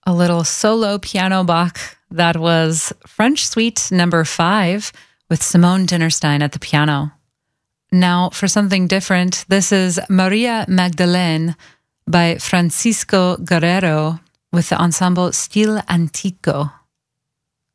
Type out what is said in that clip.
A little solo piano Bach. That was French Suite number 5 with Simone Dinnerstein at the piano. Now for something different, this is Maria Magdalene by Francisco Guerrero with the ensemble Stil Antico.